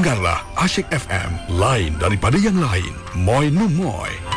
Dengarlah Asyik FM, lain daripada yang lain. Moi no moi.